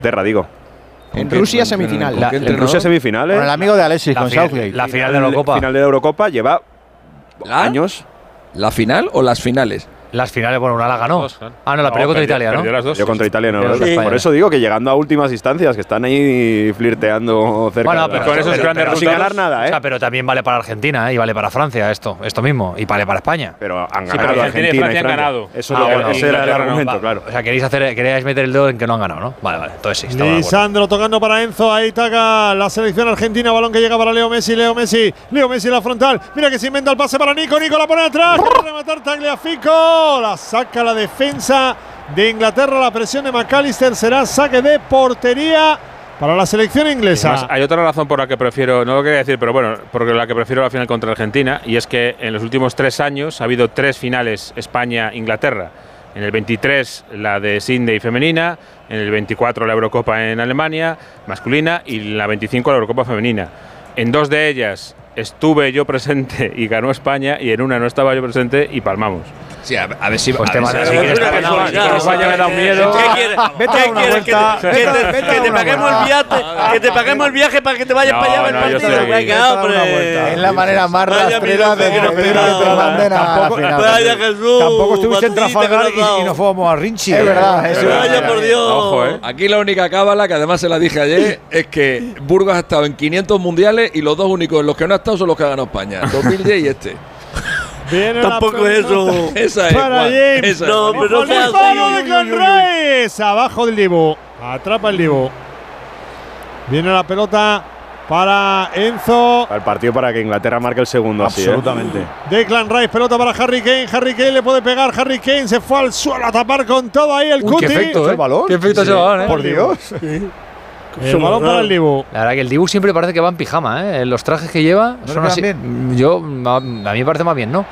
Inglaterra, digo. En Rusia semifinal. En Rusia semifinales. Con el amigo de Alexis, con Southgate. La final de la Eurocopa. La final de la Eurocopa lleva años. ¿La final o las finales? Las finales, bueno, una la ganó. Ah, no, la perdió contra Italia, ¿no? Las dos. Yo contra Italia no. Sí. Por eso digo que llegando a últimas instancias, que están ahí flirteando cerca. Bueno, de pero, sin ganar nada, O sea, pero también vale para Argentina, y vale para Francia esto mismo, y vale para España. Pero han Sí, ganado pero Argentina y Francia han Francia. ganado. Eso es lo que bueno, ese era el Inglaterra no. argumento, claro. O sea, queríais meter el dedo en que no han ganado, ¿no? Vale, entonces sí. estaba de acuerdo. Lisandro tocando para Enzo, ahí taca la selección argentina, balón que llega para Leo Messi en la frontal, mira que se inventa el pase para Nico la pone atrás, quiere rematar Tagliafico, la saca la defensa de Inglaterra, la presión de McAllister, será saque de portería para la selección inglesa. Además, hay otra razón por la que prefiero, no lo quería decir, pero bueno, porque la que prefiero la final contra Argentina, y es que en los últimos 3 años ha habido 3 finales España-Inglaterra. En el 23 la de Sydney femenina, en el 24 la Eurocopa en Alemania masculina y en la 25 la Eurocopa femenina. En 2 de ellas estuve yo presente y ganó España, y en una no estaba yo presente y palmamos. Sí, a ver si Pues a te ver mandas si- si quieres España me da un miedo. ¿Qué quieres? Vete a una vuelta. Que te paguemos el viaje, que te paguemos el viaje para que te vayas No, para allá a ver no, yo partido. estoy aquí. Venga, hombre. Es la manera más Vaya rastrera de mira, despedir mira, a Trasandena a la final. Vaya Jesús. Tampoco estuviste en Batidita Trafalgar que nos ha y nos fuimos a Rinchi. Es verdad, eso Vaya por Dios. Ojo, Aquí la única cábala, que además se la dije ayer, es que Burgos ha estado en 500 mundiales y los 2 únicos en los que no ha estado son los que ha ganado España, 2010 y este. Viene Tampoco la es eso. Esa es. Para Juan, James. esa es, No, Juan. pero no seas El palo de así. Clan Rice, abajo del Dibu, atrapa el Dibu. Viene la pelota para Enzo. Para el partido para que Inglaterra marque el segundo. Absolutamente. Declan Rice, pelota para Harry Kane. Harry Kane le puede pegar. Harry Kane se fue al suelo a tapar con todo ahí el Cuti. Qué efecto, el balón. Qué efecto ese balón, Por Dios. El balón para el Dibu. La verdad que el Dibu siempre parece que va en pijama, ¿eh? Los trajes que lleva ¿No son le así. quedan A mí me parece más bien, ¿no?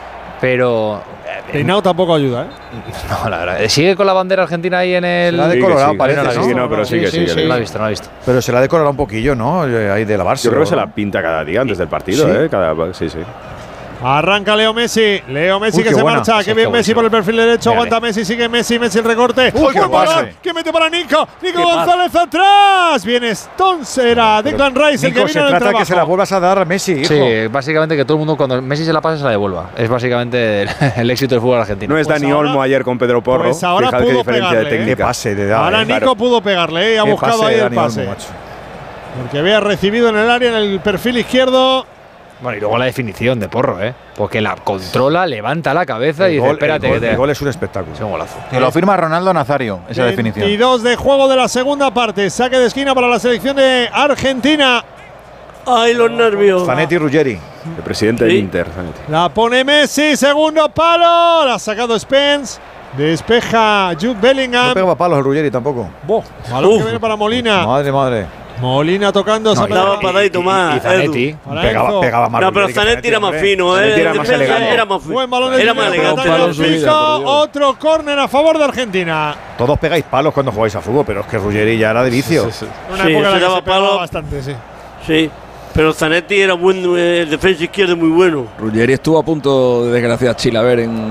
Pero Peinado tampoco ayuda, ¿eh? no, la verdad. ¿Sigue con la bandera argentina ahí en el...? Se la ha decolorado, Sí, parece, no la he ¿no? visto. no, pero sí que sí. No la he visto, no la he visto. Pero se la ha decolorado un poquillo, ¿no? Ahí de lavarse. Yo creo que se la pinta cada día antes del partido, ¿Sí? Sí, sí. Arranca Leo Messi. Leo Messi Uy, que qué se buena. marcha. Sí, Qué bien qué Messi bueno. por el perfil derecho. Mírale. Aguanta Messi. Sigue Messi. Messi el recorte. Uy, qué Buen balón pase. que mete para Nico. Nico Qué González atrás. Viene Stonser. Declan Rice, el que Nico, se viene del trata de trabajo. que se la vuelvas a dar a Messi, hijo. Sí, básicamente que todo el mundo cuando Messi se la pase se la devuelva. Es básicamente el éxito del fútbol argentino. No es Pues Dani ahora- Olmo ayer con Pedro Porro. pues ahora Fijad qué pudo diferencia pegarle, de ¿eh? Qué técnica. pase de edad. Ahora Nico claro. pudo pegarle. Ha Qué buscado pase ahí de el Dani pase. Olmo, macho. Porque había recibido en el área en el perfil izquierdo. Bueno, y luego la definición de Porro, ¿eh? Porque la controla, levanta la cabeza y dice, espérate, que te... el gol es un espectáculo. Es un golazo. Que lo firma Ronaldo Nazario, esa definición. 22 de juego de la segunda parte. Saque de esquina para la selección de Argentina. Ay, los nervios. Zanetti y Ruggeri. El presidente del Sí. Inter. Zanetti. La pone Messi, segundo palo. La ha sacado Spence. Despeja Jude Bellingham. No pegaba palos el Ruggeri tampoco. Balón que viene para Molina. Madre. Molina tocando esa pelota. Estaba paradito más. Y Zanetti. Edu. Para Pegaba Enzo. más No, pero Ruggeri que Zanetti era más hombre. fino, Zanetti ¿eh? era más Defensa elegante. era más fino. Buen balón de Era más primera elegante. pelota de en su vida, Fico. por Dios. Otro córner a favor de Argentina. Todos pegáis palos cuando jugáis a fútbol, pero es que Ruggeri ya era de vicio. Una Sí, época en la se que daba se pegaba palo. bastante, sí. Sí, pero Zanetti era buen defensa izquierdo muy bueno. Ruggeri estuvo a punto de desgraciar a Chilaver en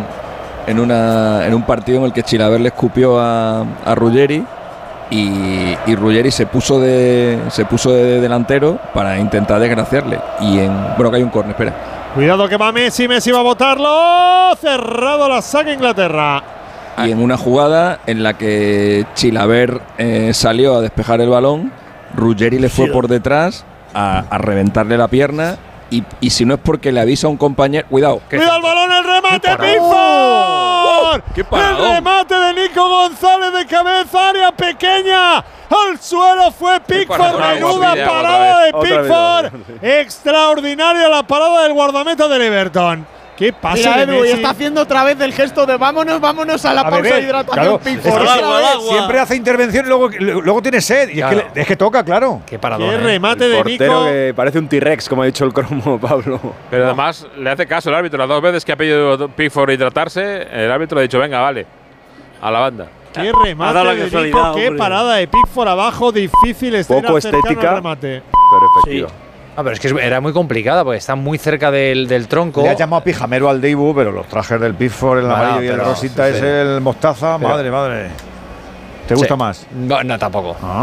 un partido en el que Chilaver le escupió a Ruggeri y Ruggeri se puso de delantero para intentar desgraciarle. Bueno, que hay un córner, espera. Cuidado que va Messi. Messi va a botarlo. Cerrado la saca Inglaterra. Y en una jugada en la que Chilaver salió a despejar el balón, Ruggeri le fue por detrás a reventarle la pierna y si no es porque le avisa a un compañero, cuidado, Cuidado el balón, el remate, Pickford. ¡Qué paradón! El remate de Nico González de cabeza, área pequeña. Al suelo fue Pickford. paradón! Menuda Otra parada de vez. Otra Pickford. vez. Extraordinaria la parada del guardameta del Everton. ¿Qué pasa Mira, de Edu, y Messi? está haciendo otra vez el gesto de vámonos a la pausa de hidratación. Claro, Pickford. es que Al agua, al agua. siempre hace intervención y luego tiene sed. Y Claro. es que toca, claro. Qué paradón, Qué ¿eh? remate El de portero Nico. que parece un T-Rex, como ha dicho el cromo Pablo. Pero además le hace caso el árbitro. Las 2 veces que ha pedido Pickford hidratarse, el árbitro ha dicho, venga, vale, a la banda. Qué Ha dado remate la de casualidad, Nico. Qué hombre. parada de Pickford abajo. Difícil estar Poco cercano al estética. remate. Pero efectiva. Ah, pero es que era muy complicada porque está muy cerca del tronco. Le ha llamado pijamero al Dibu, pero los trajes del Pickford, el Bueno, amarillo y el pero- rosita sí, es sí. el mostaza. Pero- Madre. ¿Te gusta más? No, tampoco.